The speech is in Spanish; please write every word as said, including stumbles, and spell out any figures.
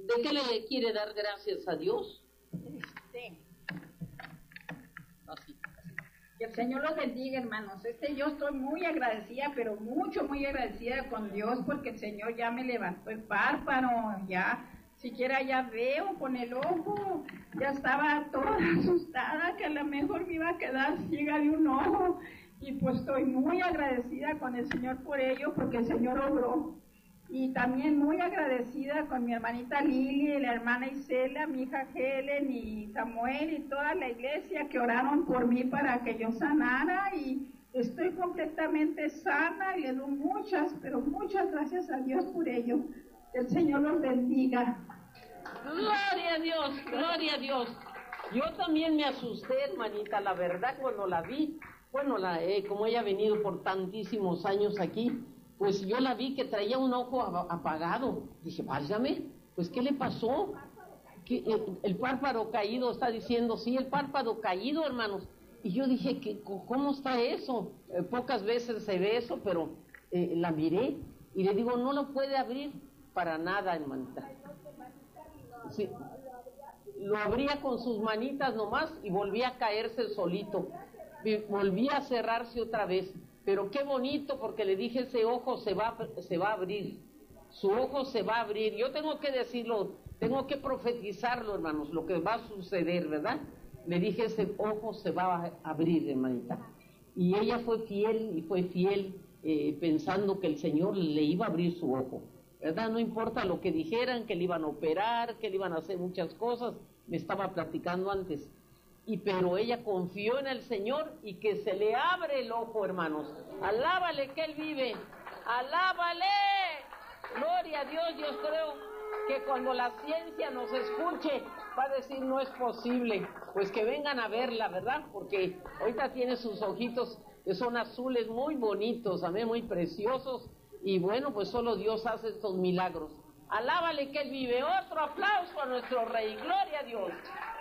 ¿De qué le quiere dar gracias a Dios? Este, así, así. Que el Señor los bendiga, hermanos. Este, yo estoy muy agradecida, pero mucho, muy agradecida con Dios, porque el Señor ya me levantó el párpado, ya, siquiera ya veo con el ojo. Ya estaba toda asustada que a lo mejor me iba a quedar ciega de un ojo, y pues estoy muy agradecida con el Señor por ello, porque el Señor obró. Y también muy agradecida con mi hermanita Lili, la hermana Isela, mi hija Helen y Samuel y toda la iglesia que oraron por mí para que yo sanara, y estoy completamente sana y le doy muchas, pero muchas gracias a Dios por ello. El Señor los bendiga. Gloria a Dios, gloria a Dios. Yo también me asusté, hermanita, la verdad, cuando la vi. Bueno, la, eh, como ella ha venido por tantísimos años aquí, pues yo la vi que traía un ojo apagado. Dije, válgame, pues ¿qué le pasó? ¿Qué, el, el párpado caído, está diciendo, sí, el párpado caído, hermanos. Y yo dije, ¿qué, ¿cómo está eso? Eh, pocas veces se ve eso, pero eh, la miré y le digo, no lo puede abrir para nada, hermanita. Sí, lo abría con sus manitas nomás y volvía a caerse solito. Volvía a cerrarse otra vez. Pero qué bonito, porque le dije, ese ojo se va, se va a abrir, su ojo se va a abrir. Yo tengo que decirlo, tengo que profetizarlo, hermanos, lo que va a suceder, ¿verdad? Le dije, ese ojo se va a abrir, hermanita. Y ella fue fiel, y fue fiel, eh, pensando que el Señor le iba a abrir su ojo, ¿verdad? No importa lo que dijeran, que le iban a operar, que le iban a hacer muchas cosas, me estaba platicando antes. Y pero ella confió en el Señor y que se le abre el ojo, hermanos. Alábale que Él vive, alábale. Gloria a Dios. Yo creo que cuando la ciencia nos escuche va a decir, no es posible, pues que vengan a verla, ¿verdad? Porque ahorita tiene sus ojitos que son azules muy bonitos, amén, muy preciosos, y bueno, pues solo Dios hace estos milagros. Alábale que Él vive. Otro aplauso a nuestro Rey. Gloria a Dios.